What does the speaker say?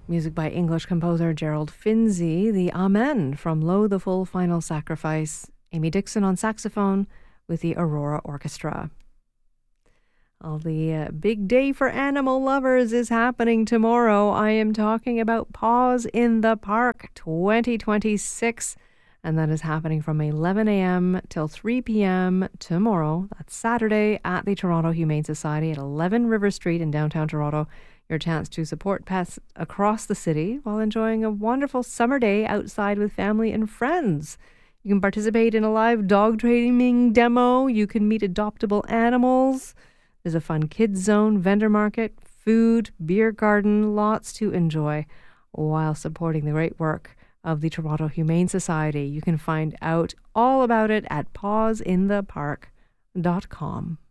Music by English composer Gerald Finzi. The Amen from Lo the Full Final Sacrifice. Amy Dixon on saxophone with the Aurora Orchestra. Well, the big day for animal lovers is happening tomorrow. I am talking about Paws in the Park 2026. And that is happening from 11 a.m. till 3 p.m. tomorrow. That's Saturday at the Toronto Humane Society at 11 River Street in downtown Toronto. Your chance to support pets across the city while enjoying a wonderful summer day outside with family and friends. You can participate in a live dog training demo. You can meet adoptable animals. There's a fun kids zone, vendor market, food, beer garden, lots to enjoy while supporting the great work of the Toronto Humane Society. You can find out all about it at pawsinthepark.com.